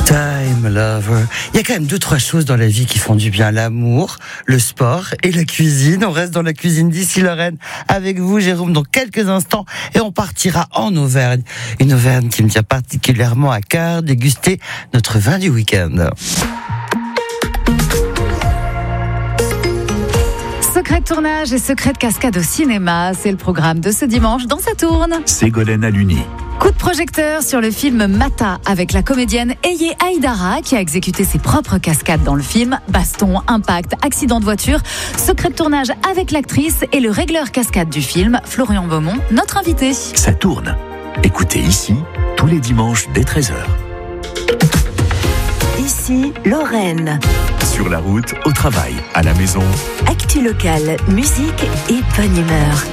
Time Lover. Il y a quand même 2-3 choses dans la vie qui font du bien. L'amour, le sport et la cuisine. On reste dans la cuisine d'ici Lorraine avec vous, Jérôme, dans quelques instants. Et on partira en Auvergne. Une Auvergne qui me tient particulièrement à cœur, déguster notre vin du week-end. Secret de tournage et secret de cascade au cinéma, c'est le programme de ce dimanche dans Ça tourne. Ségolène Aluni. Coup de projecteur sur le film Mata avec la comédienne Eye Aïdara qui a exécuté ses propres cascades dans le film. Baston, impact, accident de voiture. Secret de tournage avec l'actrice et le régleur cascade du film, Florian Beaumont, notre invité. Ça tourne. Écoutez ici, tous les dimanches dès 13h. Ici, Lorraine. Sur la route, au travail, à la maison. Actu locale, musique et bonne humeur.